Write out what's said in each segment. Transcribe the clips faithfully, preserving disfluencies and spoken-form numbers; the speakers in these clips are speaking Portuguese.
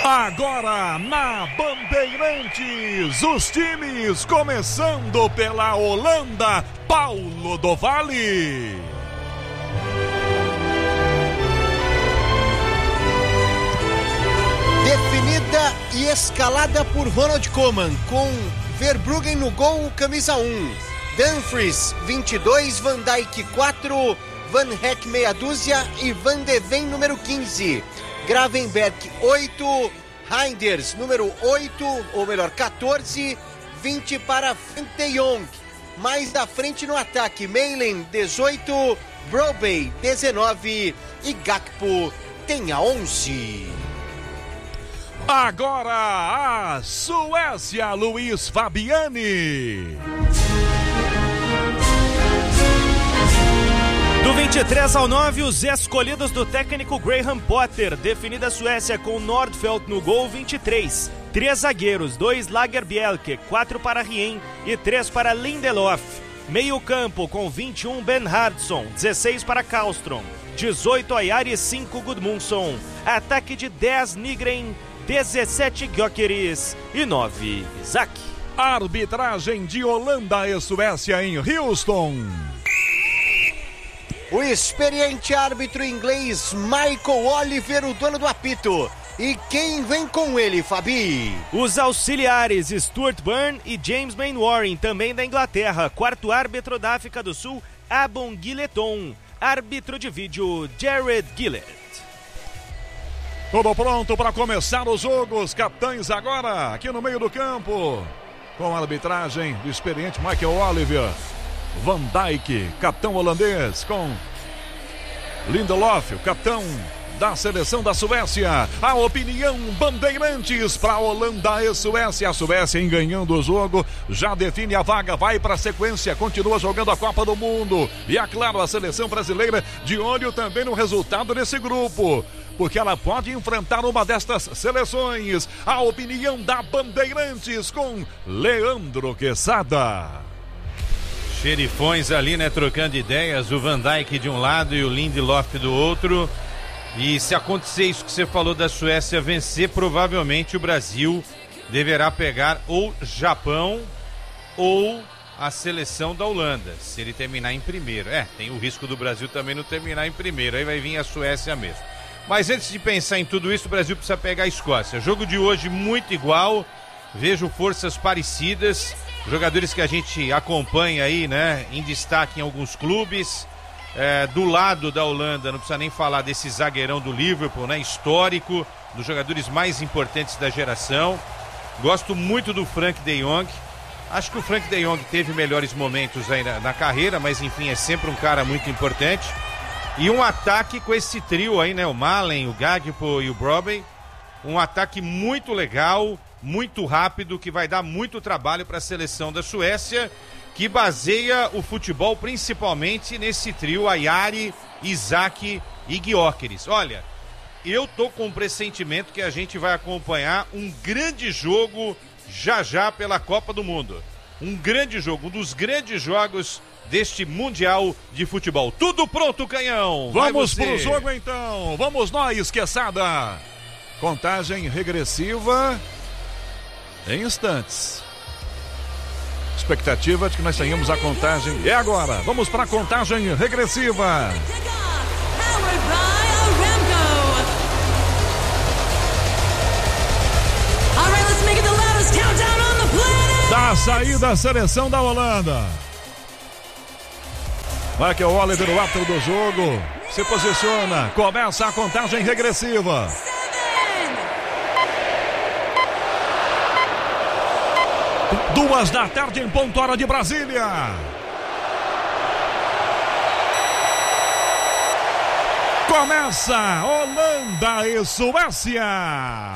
Agora na Bandeirantes, os times começando pela Holanda, Paulo do Vale. Definida e escalada por Ronald Koeman, com Verbruggen no gol, camisa um, Dumfries vinte e dois, Van Dijk quatro, Van Heck meia dúzia e Van de Ven número quinze, Gravenberch oito, Reinders número oito, ou melhor quatorze, vinte para Frenkie de Jong. Mais da frente no ataque, Malen dezoito, Brobbey dezenove e Gakpo tem a onze. Agora a Suécia, Luiz Fabiani. Do vinte e três ao nove, os escolhidos do técnico Graham Potter. Definida a Suécia com Nordfeldt no gol, vinte e três. Três zagueiros, dois Lagerbielke, quatro para Rien e três para Lindelof. Meio campo com vinte e um Bernhardsson, dezesseis para Karlström, dezoito Ajer e cinco Gudmundsson. Ataque de dez Nygren, dezessete Gyökeres e nove Isaac. Arbitragem de Holanda e Suécia em Houston. O experiente árbitro inglês Michael Oliver, o dono do apito. E quem vem com ele, Fabi? Os auxiliares Stuart Byrne e James Mainwaring, também da Inglaterra. Quarto árbitro da África do Sul, Abon Guileton. Árbitro de vídeo, Jared Gillett. Tudo pronto para começar os jogos. Capitães agora, aqui no meio do campo. Com a arbitragem do experiente Michael Oliver. Van Dijk, capitão holandês, com Lindelof, o capitão da seleção da Suécia. A opinião Bandeirantes para Holanda e Suécia. A Suécia ganhando o jogo, já define a vaga, vai para a sequência, continua jogando a Copa do Mundo. E é claro, a seleção brasileira de olho também no resultado desse grupo, porque ela pode enfrentar uma destas seleções. A opinião da Bandeirantes com Leandro Quesada. Xerifões ali, né, trocando ideias, o Van Dijk de um lado e o Lindelof do outro. E se acontecer isso que você falou da Suécia vencer, provavelmente o Brasil deverá pegar ou Japão ou a seleção da Holanda, se ele terminar em primeiro. É, tem o risco do Brasil também não terminar em primeiro, aí vai vir a Suécia mesmo. Mas antes de pensar em tudo isso, o Brasil precisa pegar a Escócia. Jogo de hoje muito igual, vejo forças parecidas. Jogadores que a gente acompanha aí, né, em destaque em alguns clubes. É, do lado da Holanda, não precisa nem falar desse zagueirão do Liverpool, né, histórico, dos jogadores mais importantes da geração. Gosto muito do Frenkie de Jong. Acho que o Frenkie de Jong teve melhores momentos aí na, na carreira, mas enfim, é sempre um cara muito importante. E um ataque com esse trio aí, né, o Malen, o Gakpo e o Brobbey. Um ataque muito legal, muito rápido, que vai dar muito trabalho para a seleção da Suécia, que baseia o futebol principalmente nesse trio Ajer, Isaac e Gyökeres. Olha, eu tô com um pressentimento que a gente vai acompanhar um grande jogo já já pela Copa do Mundo. Um grande jogo, um dos grandes jogos deste Mundial de Futebol. Tudo pronto, Canhão! Vamos pro jogo então, vamos nós, Quesada! Contagem regressiva em instantes. Expectativa de que nós tenhamos a contagem. É agora. Vamos para a contagem regressiva. Da saída a seleção da Holanda. Michael Oliver, o árbitro do jogo, se posiciona. Começa a contagem regressiva. Duas da tarde em ponto, hora de Brasília. Começa Holanda e Suécia.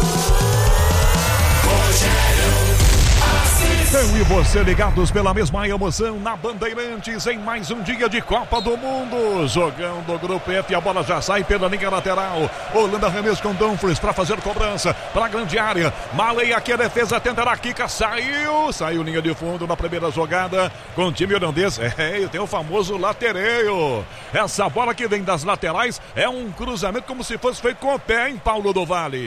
Eu e você ligados pela mesma emoção na Bandeirantes em mais um dia de Copa do Mundo. Jogando o grupo F, a bola já sai pela linha lateral. Holanda arremesso com Dumfries para fazer cobrança para a grande área. Malen aqui, a defesa tentará, Kika, saiu, saiu linha de fundo na primeira jogada com o time holandês. É, tem o famoso latereio. Essa bola que vem das laterais é um cruzamento como se fosse feito com o pé em Paulo do Vale.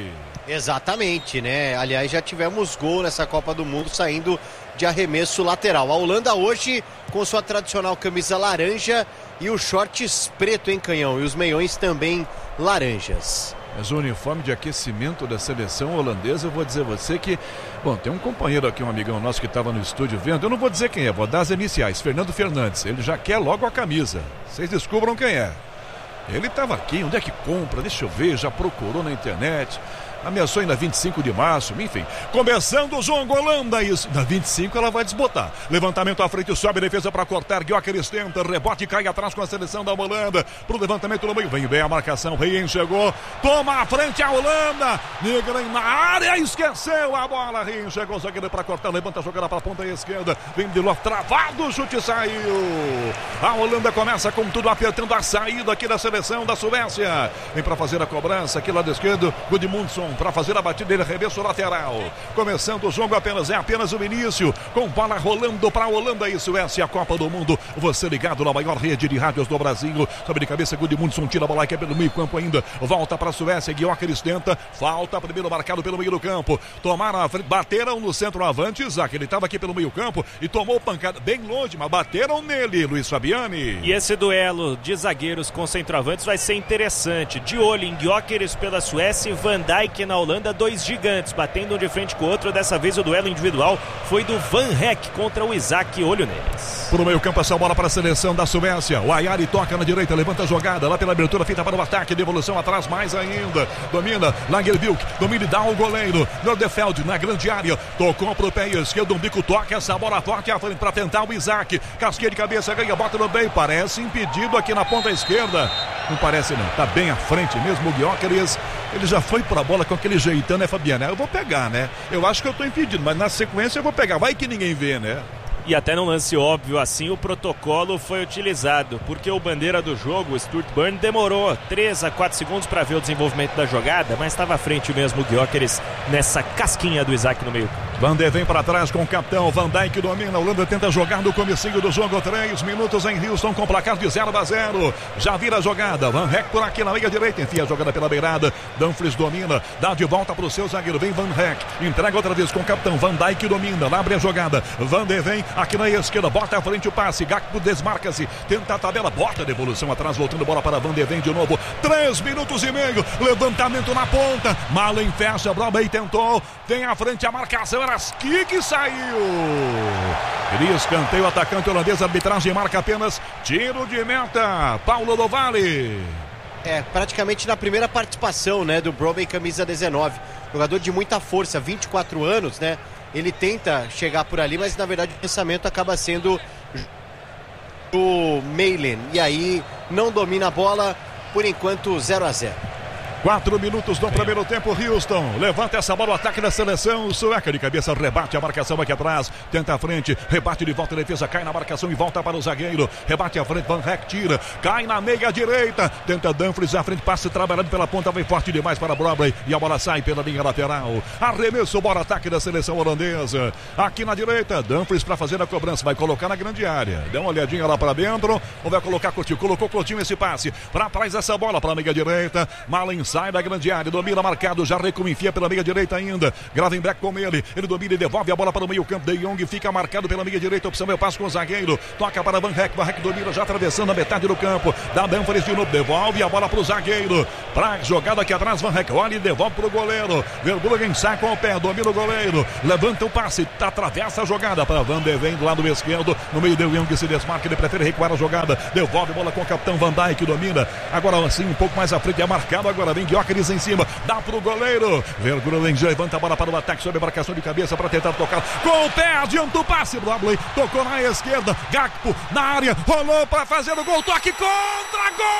Exatamente, né? Aliás, já tivemos gol nessa Copa do Mundo saindo de arremesso lateral. A Holanda hoje com sua tradicional camisa laranja e os shorts preto em canhão, e os meiões também laranjas. Mas o uniforme de aquecimento da seleção holandesa, eu vou dizer a você que... Bom, tem um companheiro aqui, um amigão nosso que estava no estúdio vendo, eu não vou dizer quem é, vou dar as iniciais, Fernando Fernandes. Ele já quer logo a camisa. Vocês descubram quem é. Ele estava aqui, onde é que compra? Deixa eu ver, já procurou na internet. Ameaçou ainda vinte e cinco de março, enfim. Começando o jogo, Holanda, isso. Na vinte e cinco ela vai desbotar. Levantamento à frente, sobe, defesa para cortar. Gyökeres tenta, rebote, cai atrás com a seleção da Holanda. Pro levantamento no meio, vem bem a marcação. Rien chegou, toma a frente a Holanda. Nigren na área, esqueceu a bola. Rien chegou, zagueiro para cortar, levanta a jogada para a ponta esquerda. Vem de Lof, travado, o chute saiu. A Holanda começa com tudo, apertando a saída aqui da seleção da Suécia. Vem para fazer a cobrança aqui lado esquerdo, Gudmundsson para fazer a batida, ele arremesso lateral. Começando o jogo, apenas é apenas o início, com bola rolando para a Holanda e Suécia, a Copa do Mundo. Você ligado na maior rede de rádios do Brasil. Sobe de cabeça, Gudmundsson tira a bola que é pelo meio campo ainda. Volta para a Suécia, Gyökeres tenta. Falta, primeiro marcado pelo meio do campo. Tomaram a frente, bateram no centroavante, Isaac. Ele estava aqui pelo meio campo e tomou pancada bem longe, mas bateram nele, Luiz Fabiani. E esse duelo de zagueiros com centroavantes vai ser interessante. De olho em Gyökeres pela Suécia e Van Dijk na Holanda, dois gigantes batendo um de frente com o outro. Dessa vez o duelo individual foi do Van Hecke contra o Isaac, olho neles. Por meio campo, essa bola para a seleção da Suécia. O Ayari toca na direita, levanta a jogada lá pela abertura, feita para o ataque, devolução atrás mais ainda. Domina Lagerbielke, domina e dá o goleiro Nordefeld na grande área, tocou pro pé esquerdo, um bico, toca essa bola forte à frente para tentar o Isaac. Casquinha de cabeça, ganha, bota no meio, parece impedido aqui na ponta esquerda. Não parece não, tá bem à frente mesmo o Gyökeres. Ele já foi pra bola com aquele jeitão, né, Fabiana? Eu vou pegar, né? Eu acho que eu tô impedido, mas na sequência eu vou pegar. Vai que ninguém vê, né? E até num lance óbvio assim, o protocolo foi utilizado, porque o bandeira do jogo, o Stuart Burn, demorou três a quatro segundos para ver o desenvolvimento da jogada, mas estava à frente mesmo o Gyökeres nessa casquinha do Isaac no meio. Van de vem para trás com o capitão, Van Dijk domina, a Holanda tenta jogar no comecinho do jogo, três minutos em Houston com placar de zero a zero. Já vira a jogada, Van Hecke por aqui na meia direita, enfia a jogada pela beirada, Dumfries domina, dá de volta para o seu zagueiro, vem Van Hecke, entrega outra vez com o capitão, Van Dijk domina, abre a jogada, Van de vem aqui na esquerda, bota à frente o passe, Gakpo desmarca-se, tenta a tabela, bota a devolução atrás, voltando bola para Van de Ven de novo, três minutos e meio, levantamento na ponta, Malen fecha, Brobey tentou, tem à frente a marcação, era que saiu, queria escanteio, o atacante holandês, a arbitragem marca apenas tiro de meta, Paulo do Vale. É, praticamente na primeira participação, né, do Brobey, camisa dezenove, jogador de muita força, vinte e quatro anos, né? Ele tenta chegar por ali, mas na verdade o pensamento acaba sendo o Malen. E aí não domina a bola, por enquanto zero a zero. Quatro minutos do primeiro tempo, Houston levanta essa bola, o ataque da seleção sueca de cabeça, rebate a marcação aqui atrás, tenta a frente, rebate de volta, a defesa cai na marcação e volta para o zagueiro, rebate à frente, Van Hecke tira, cai na meia direita, tenta Dumfries à frente, passe trabalhando pela ponta, vem forte demais para Brobey e a bola sai pela linha lateral, arremesso, bola, ataque da seleção holandesa, aqui na direita, Dumfries para fazer a cobrança, vai colocar na grande área, dá uma olhadinha lá para dentro, ou vai colocar Coutinho, colocou Coutinho esse passe, para trás essa bola para a meia direita, Malen sai da grande área, domina marcado, já recua, enfia pela meia direita ainda, Gravenberch com ele, ele domina e devolve a bola para o meio campo, De Jong fica marcado pela meia direita, opção é o passo com o zagueiro, toca para Van Hecke, Van Hecke domina já atravessando a metade do campo, dá Dumfries de novo, devolve a bola para o zagueiro, para jogada aqui atrás, Van Hecke, olha e devolve para o goleiro, Verbruggen sai com o pé, domina o goleiro, levanta o passe, atravessa a jogada para Van de Ven do lado esquerdo, no meio De Jong se desmarca, ele prefere recuar a jogada, devolve a bola com o capitão Van Dijk, domina, agora assim um pouco mais à frente, é marcado, agora vem Gyökeres em cima, dá pro goleiro, Verbruggen levanta a bola para o ataque, sob a marcação de cabeça para tentar tocar, com o pé, adianta o passe, Brobey tocou na esquerda, Gakpo na área, rolou para fazer o gol, toque contra, gol!